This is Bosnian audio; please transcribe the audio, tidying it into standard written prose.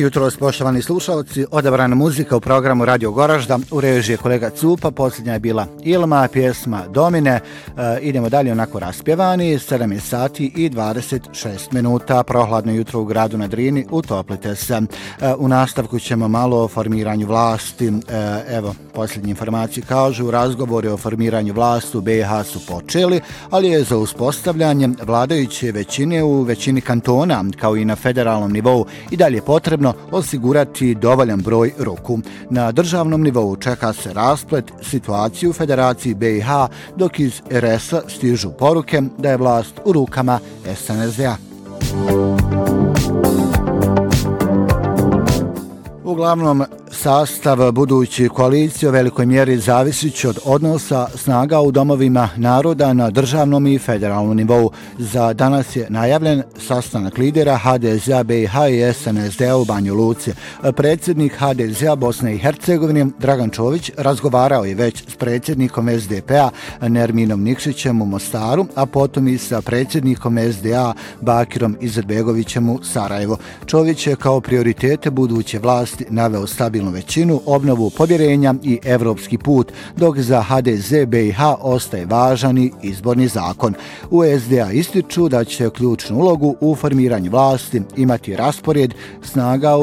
jutro, poštovani slušalci, odabrana muzika u programu Radio Goražda, u režiji kolega Cupa, posljednja je bila Ilma, pjesma Domine, idemo dalje onako raspjevani, 7 sati i 26 minuta, prohladno jutro u gradu na Drini, utoplite se. U nastavku ćemo malo o formiranju vlasti, evo, posljednje informacije kažu, razgovori o formiranju vlasti u BiH su počeli, ali je za uspostavljanje vladajuće većine u većini kantona, kao i na federalnom nivou, i dalje potrebno osigurati dovoljan broj ruku. Na državnom nivou čeka se rasplet situacije u Federaciji BiH, dok iz RS-a stižu poruke da je vlast u rukama SNSD-a. Uglavnom, sastav buduće koalicije u velikoj mjeri zavisit će od odnosa snaga u domovima naroda na državnom i federalnom nivou. Za danas je najavljen sastanak lidera HDZ-a BiH i SNSD-a u Banju Luci. Predsjednik HDZ-a Bosne i Hercegovine Dragan Čović razgovarao je već s predsjednikom SDP-a Nerminom Nikšićem u Mostaru, a potom i sa predsjednikom SDA Bakirom Izetbegovićem u Sarajevo. Čović je kao prioritete buduće vlasti naveo stabilnu većinu, obnovu povjerenja i evropski put, dok za HDZ BiH ostaje važan i izborni zakon. U SDA ističu da će ključnu ulogu u formiranju vlasti imati raspored snaga